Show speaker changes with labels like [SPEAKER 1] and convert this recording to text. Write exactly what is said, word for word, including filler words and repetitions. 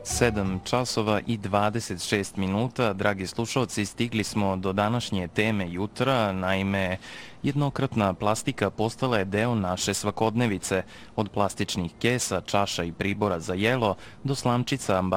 [SPEAKER 1] sedam časova i dvadeset šest minuta. Dragi slušalci, stigli smo do današnje teme jutra. Naime, jednokratna plastika postala je deo naše svakodnevice. Od plastičnih kesa, čaša i pribora za jelo do slamčica,